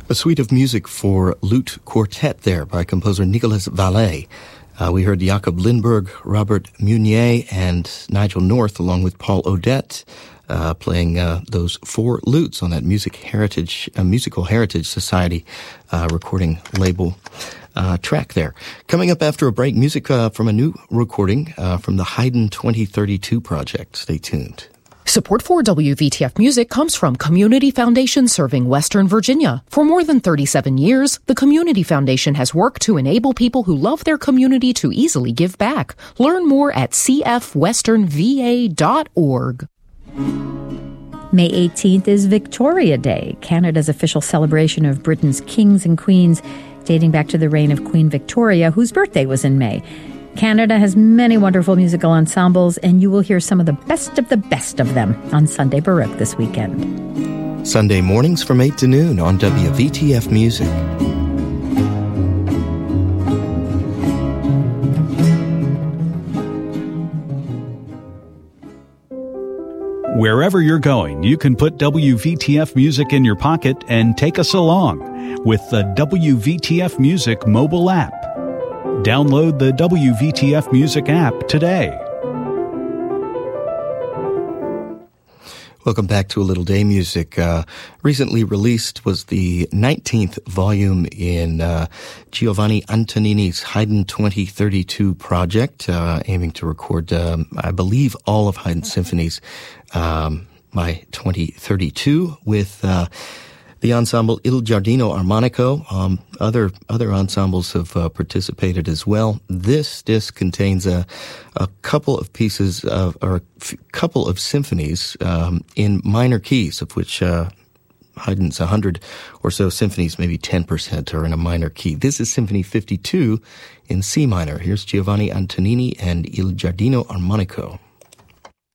A suite of music for lute quartet there by composer Nicolas Vallet. We heard Jacob Lindberg, Robert Meunier, and Nigel North, along with Paul Odette, playing those four lutes on that Musical Heritage Society recording label track there. Coming up after a break, music from a new recording from the Haydn 2032 project. Stay tuned. Support for WVTF Music comes from Community Foundation serving Western Virginia. For more than 37 years, the Community Foundation has worked to enable people who love their community to easily give back. Learn more at cfwesternva.org. May 18th is Victoria Day, Canada's official celebration of Britain's kings and queens, dating back to the reign of Queen Victoria, whose birthday was in May. Canada has many wonderful musical ensembles, and you will hear some of the best of them on Sunday Baroque this weekend. Sunday mornings from 8 to noon on WVTF Music. Wherever you're going, you can put WVTF Music in your pocket and take us along with the WVTF Music mobile app. Download the WVTF Music app today. Welcome back to A Little Day Music. Recently released was the 19th volume in Giovanni Antonini's Haydn 2032 project, aiming to record, I believe, all of Haydn's symphonies by 2032 with the ensemble Il Giardino Armonico. Other ensembles have participated as well. This disc contains a couple of pieces or a couple of symphonies in minor keys, of which Haydn's 100 or so symphonies, maybe 10% are in a minor key. This is Symphony 52 in C minor. Here's Giovanni Antonini and Il Giardino Armonico.